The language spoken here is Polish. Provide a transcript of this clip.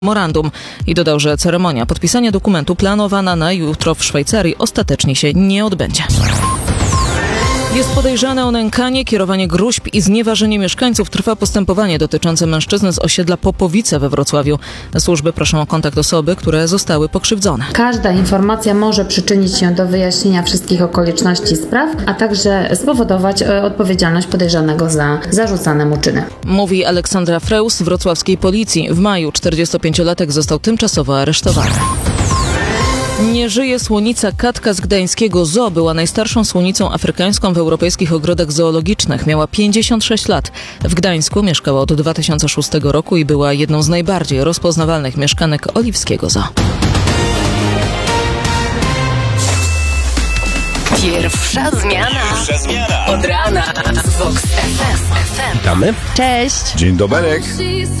memorandum i dodał, że ceremonia podpisania dokumentu planowana na jutro w Szwajcarii ostatecznie się nie odbędzie. Jest podejrzany o nękanie, kierowanie gróźb i znieważenie mieszkańców. Trwa postępowanie dotyczące mężczyzny z osiedla Popowice we Wrocławiu. Służby proszą o kontakt osoby, które zostały pokrzywdzone. Każda informacja może przyczynić się do wyjaśnienia wszystkich okoliczności spraw, a także spowodować odpowiedzialność podejrzanego za zarzucane mu czyny. Mówi Aleksandra Freus z wrocławskiej policji. W maju 45-latek został tymczasowo aresztowany. Nie żyje słonica Katka z gdańskiego zoo. Była najstarszą słonicą afrykańską w europejskich ogrodach zoologicznych. Miała 56 lat. W Gdańsku mieszkała od 2006 roku i była jedną z najbardziej rozpoznawalnych mieszkanek Oliwskiego Zoo. Pierwsza zmiana. Od rana z Vox FM. Witamy. Cześć. Dzień dobry.